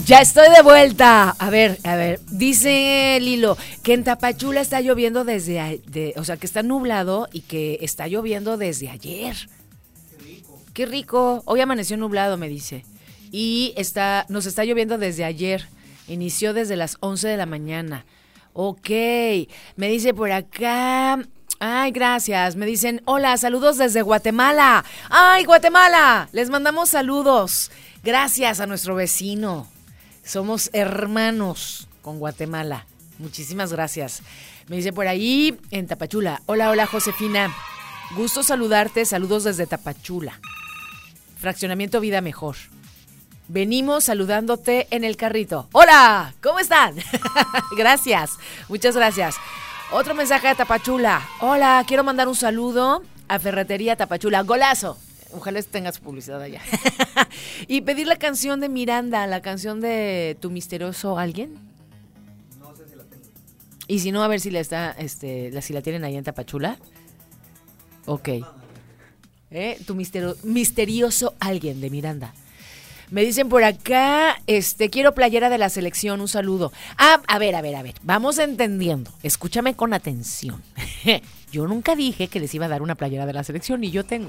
Ya estoy de vuelta. A ver, dice Lilo que en Tapachula está lloviendo o sea, que está nublado y que está lloviendo desde ayer. Qué rico. Hoy amaneció nublado, me dice. Y nos está lloviendo desde ayer. Inició desde las 11 de la mañana. Ok. Me dice por acá. Ay, gracias. Me dicen, hola, saludos desde Guatemala. Ay, Guatemala. Les mandamos saludos. Gracias a nuestro vecino. Somos hermanos con Guatemala. Muchísimas gracias. Me dice por ahí en Tapachula. Hola, Josefina. Gusto saludarte. Saludos desde Tapachula. Fraccionamiento Vida Mejor. Venimos saludándote en el carrito. Hola, ¿cómo están? Gracias, muchas gracias. Otro mensaje de Tapachula. Hola, quiero mandar un saludo a Ferretería Tapachula. Golazo. Ojalá tengas publicidad allá. Y pedir la canción de Miranda, la canción de Tu Misterioso Alguien. No sé si la tengo. Y si no, a ver si si la tienen ahí en Tapachula. Ok. Tu misterioso Alguien de Miranda. Me dicen por acá, quiero playera de la selección, un saludo. A ver, vamos entendiendo, escúchame con atención. Yo nunca dije que les iba a dar una playera de la selección, y yo tengo.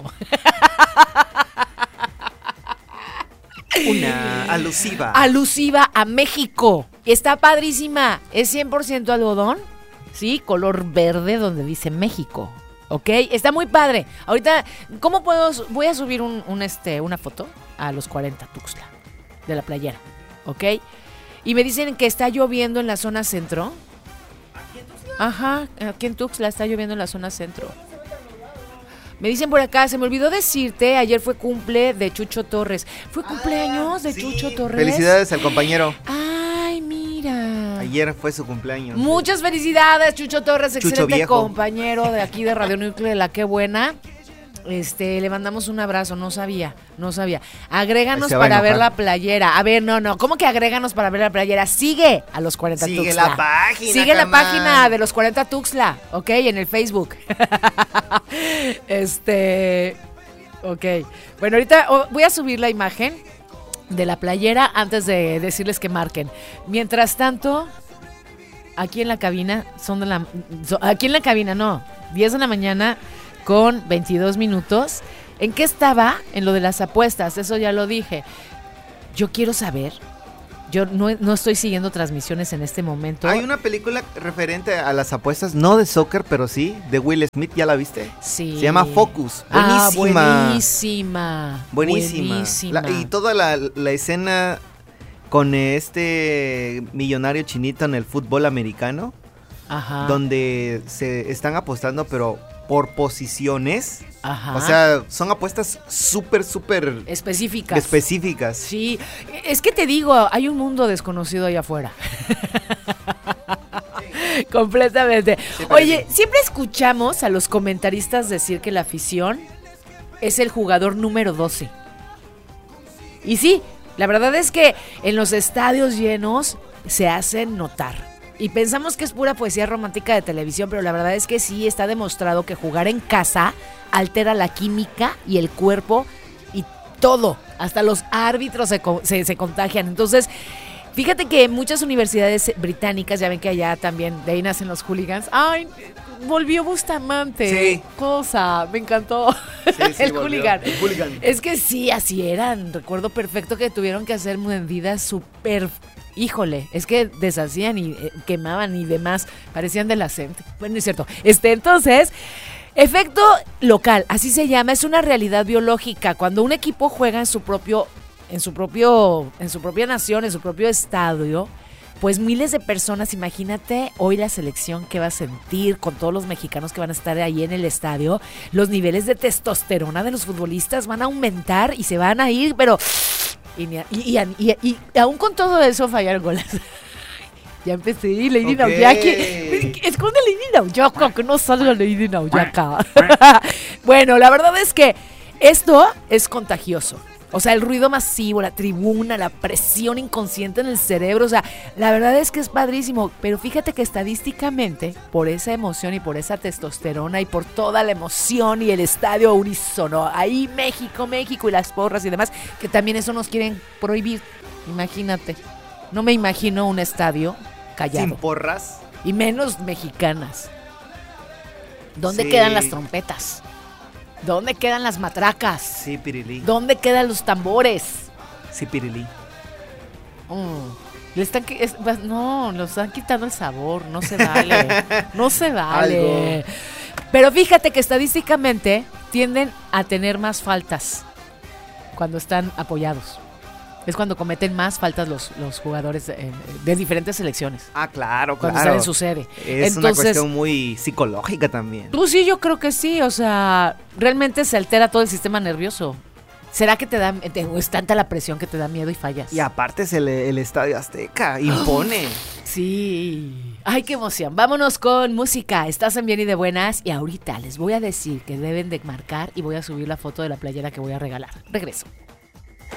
Una alusiva. Alusiva a México. Está padrísima, es 100% algodón, ¿sí? Color verde donde dice México. ¿Ok? Está muy padre. Ahorita, voy a subir una foto a los 40 Tuxtla de la playera, ¿ok? Y me dicen que está lloviendo en la zona centro. ¿Aquí en Tuxtla? Ajá, aquí en Tuxtla está lloviendo en la zona centro. Me dicen por acá, se me olvidó decirte, ayer fue cumple de Chucho Torres. ¿Fue cumpleaños de Chucho Torres? Felicidades al compañero. Ay, mira. Ayer fue su cumpleaños. Muchas felicidades, Chucho Torres, Chucho excelente viejo. compañero de aquí de Radio Núcleo de La Qué Buena. Le mandamos un abrazo, no sabía. Agréganos para ver la playera. A ver, no, ¿cómo que agréganos para ver la playera? Sigue a los 40 Tuxtla. Sigue la página de los 40 Tuxtla, ¿ok? En el Facebook. Ok. Bueno, ahorita voy a subir la imagen de la playera antes de decirles que marquen. Mientras tanto, aquí en la cabina, 10 de la mañana con 22 minutos. ¿En qué estaba? En lo de las apuestas, eso ya lo dije. Yo quiero saber, yo no estoy siguiendo transmisiones en este momento. Hay una película referente a las apuestas, no de soccer, pero sí, de Will Smith, ¿ya la viste? Sí. Se llama Focus. Buenísima. Y toda la escena con millonario chinito en el fútbol americano. Ajá. Donde se están apostando, pero por posiciones. Ajá. O sea, son apuestas súper específicas. Sí, es que te digo, hay un mundo desconocido allá afuera. Sí. Completamente. Sí, oye, siempre escuchamos a los comentaristas decir que la afición es el jugador número 12. Y sí, la verdad es que en los estadios llenos se hacen notar. Y pensamos que es pura poesía romántica de televisión, pero la verdad es que sí está demostrado que jugar en casa altera la química y el cuerpo y todo. Hasta los árbitros se contagian. Entonces, fíjate que muchas universidades británicas, ya ven que allá también de ahí nacen los hooligans. ¡Ay! Volvió Bustamante. Sí. Cosa, me encantó. Sí, el hooligan. El hooligan. Es que sí, así eran. Recuerdo perfecto que tuvieron que hacer medidas súper... Híjole, es que deshacían y quemaban y demás, parecían de la CENTE. Bueno, es cierto. Entonces, efecto local, así se llama, es una realidad biológica. Cuando un equipo juega en su propia nación, en su propio estadio, pues miles de personas, imagínate hoy la selección que va a sentir con todos los mexicanos que van a estar ahí en el estadio, los niveles de testosterona de los futbolistas van a aumentar y se van a ir, pero... Y aún con todo eso fallaron goles. Ya empecé, Lady Nauyaki. Esconde Lady Nauyaka, que no salga Lady Nauyaka. Bueno, la verdad es que esto es contagioso. O sea, el ruido masivo, la tribuna, la presión inconsciente en el cerebro, o sea, la verdad es que es padrísimo, pero fíjate que estadísticamente, por esa emoción y por esa testosterona y por toda la emoción y el estadio unísono, ahí México y las porras y demás, que también eso nos quieren prohibir, imagínate. No me imagino un estadio callado. Sin porras. Y menos mexicanas. ¿Dónde quedan las trompetas? ¿Dónde quedan las matracas? Sí, Pirilí. ¿Dónde quedan los tambores? Sí, Pirilí. Le están lo están quitando el sabor, no se vale. No se vale. Algo. Pero fíjate que estadísticamente tienden a tener más faltas cuando están apoyados. Es cuando cometen más faltas los jugadores de diferentes selecciones. Ah, claro, cuando están en su sede. Es una cuestión muy psicológica también. Pues sí, yo creo que sí. O sea, realmente se altera todo el sistema nervioso. ¿Será que es tanta la presión que te da miedo y fallas? Y aparte es el Estadio Azteca, impone. Sí. Ay, qué emoción. Vámonos con música. Estás en Bien y de Buenas. Y ahorita les voy a decir que deben de marcar y voy a subir la foto de la playera que voy a regalar. Regreso.